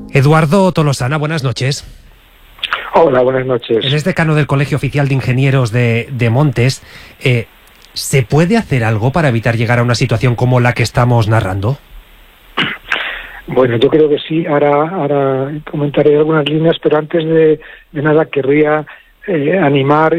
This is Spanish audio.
Eduardo Tolosana, buenas noches. Hola, buenas noches. Eres decano del Colegio Oficial de Ingenieros de Montes. ¿Se puede hacer algo para evitar llegar a una situación como la que estamos narrando? Bueno, yo creo que sí. Ahora comentaré algunas líneas, pero antes de nada querría animar